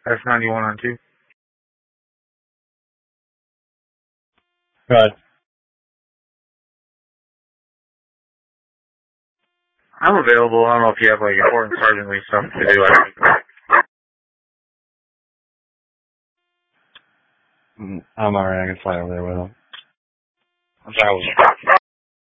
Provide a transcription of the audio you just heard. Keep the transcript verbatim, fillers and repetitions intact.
S ninety-one on two. Good. I'm available. I don't know if you have like important sergeantly stuff to do. I think. I'm alright. I can fly over there with him. I'm sorry.